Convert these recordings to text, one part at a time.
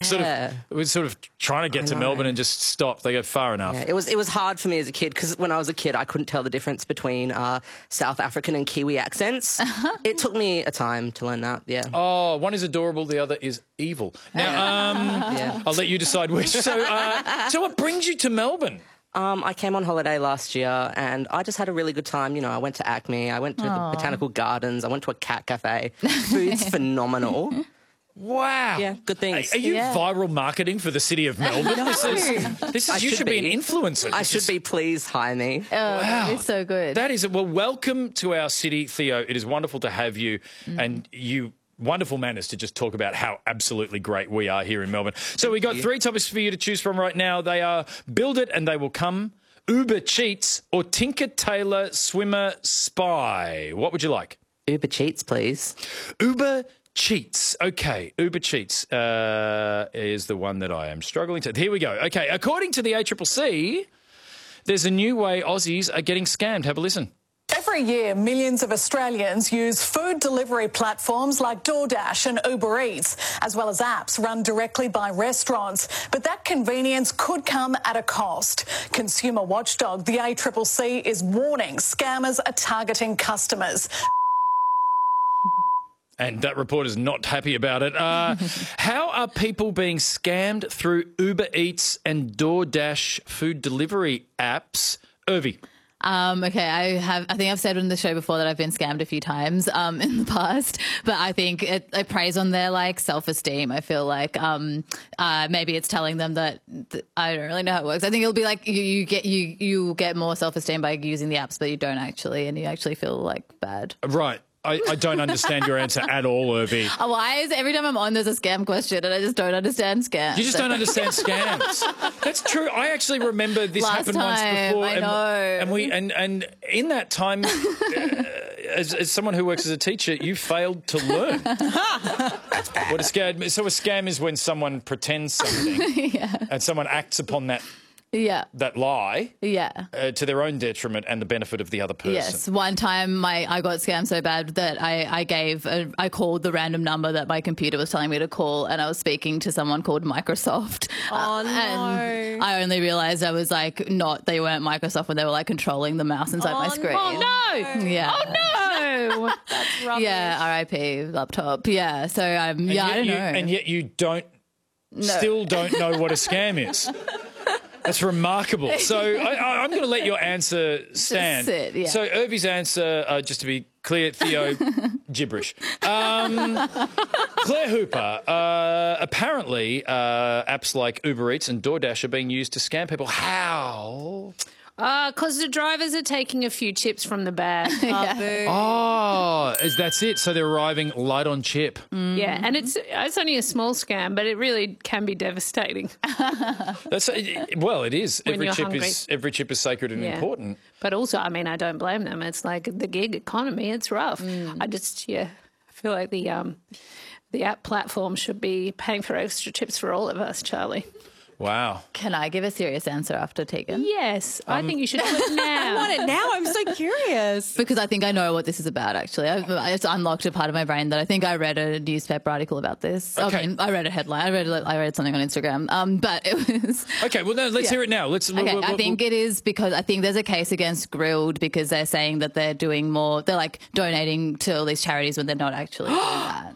sort of trying to get to Melbourne and just stop. They go far enough. Yeah, it was hard for me as a kid because when I was a kid, I couldn't tell the difference between South African and Kiwi accents. It took me a time to learn that. Yeah. Oh, one is adorable, the other is evil. Now, I'll let you decide which. So what brings you to Melbourne? I came on holiday last year and I just had a really good time. You know, I went to Acme, I went to the Botanical Gardens, I went to a cat cafe. Food's phenomenal. Wow. Yeah, good things. Are you viral marketing for the city of Melbourne? You should be an influencer. I should be. Please hire me. Wow. It's so good. That is, well, welcome to our city, Theo. It is wonderful to have you and you. Wonderful manners to just talk about how absolutely great we are here in Melbourne. So we got 3 topics for you to choose from right now. They are Build It and They Will Come, Uber Cheats, or Tinker Tailor Swimmer Spy. What would you like? Uber Cheats, please. Uber Cheats. Okay, Uber Cheats is the one that I am struggling to. Here we go. Okay, according to the ACCC, there's a new way Aussies are getting scammed. Have a listen. Every year, millions of Australians use food delivery platforms like DoorDash and Uber Eats, as well as apps run directly by restaurants. But that convenience could come at a cost. Consumer watchdog, the ACCC, is warning scammers are targeting customers. And that reporter's not happy about it. How are people being scammed through Uber Eats and DoorDash food delivery apps? Urvi. Okay, I think I've said on the show before that I've been scammed a few times in the past, but I think it preys on their self-esteem. I feel like maybe it's telling them that I don't really know how it works. I think it'll be like you get more self-esteem by using the apps, but you don't actually, and you actually feel bad. Right. I don't understand your answer at all, Urvi. Why is every time I'm on there's a scam question and I just don't understand scams? You just don't understand scams. That's true. I actually remember this happened once before. I know. And in that time, as someone who works as a teacher, you failed to learn. That's bad. What a scam. So a scam is when someone pretends something and someone acts upon that lie to their own detriment and the benefit of the other person. Yes. One time I got scammed so bad that I called the random number that my computer was telling me to call, and I was speaking to someone called Microsoft. Oh, no. And I only realised I was they weren't Microsoft when they were controlling the mouse inside my screen. Oh, no. Yeah. Oh, no. That's rubbish. Yeah, RIP laptop. Yeah. So, I don't know. And yet you still don't know what a scam is. That's remarkable. So I'm going to let your answer stand. Just sit, So Urvi's answer, just to be clear, Theo, gibberish. Claire Hooper, apparently apps like Uber Eats and DoorDash are being used to scam people. How? Because the drivers are taking a few chips from the bag. That's it. So they're arriving light on chip. Yeah, and it's only a small scam, but it really can be devastating. It is. Every chip is sacred and important. But also, I don't blame them. It's like the gig economy. It's rough. I feel like the app platform should be paying for extra chips for all of us, Charlie. Wow. Can I give a serious answer after Tegan? Yes, I think you should do it now. I want it now. I'm so curious. Because I think I know what this is about, actually. It's unlocked a part of my brain that I think I read a newspaper article about this. Okay. I read a headline. I read something on Instagram. But it was... Okay, well, no, let's hear it now. I think it is because I think there's a case against Grilled because they're saying that they're doing more. They're donating to all these charities when they're not actually doing that.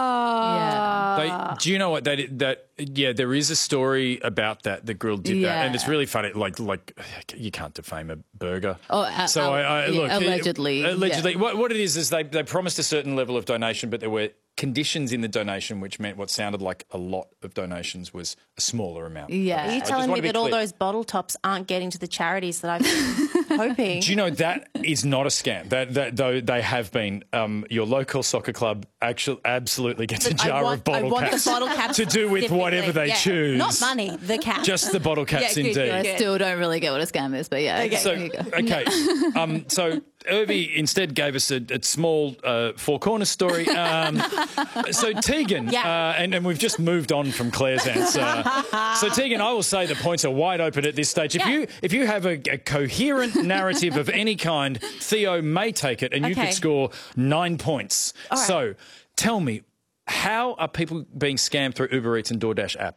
Do you know what they did? There is a story about that Grilled did that, and it's really funny. Like you can't defame a burger. Allegedly. Allegedly, what it is they promised a certain level of donation, but there were conditions in the donation which meant what sounded like a lot of donations was a smaller amount. Yeah. Are you telling me that all those bottle tops aren't getting to the charities that I've been hoping? Do you know that is not a scam? That though they have been. Your local soccer club actually absolutely gets a jar of bottle caps. The bottle caps to do with whatever they choose. Not money, the caps. Just the bottle caps, indeed. I still don't really get what a scam is, but yeah. Okay. So Urvi instead gave us a small Four Corners story. So Tegan, and we've just moved on from Claire's answer. So Tegan, I will say the points are wide open at this stage. If you have a coherent narrative of any kind, Theo may take it, and you could score 9 points. Right. So tell me, how are people being scammed through Uber Eats and DoorDash apps?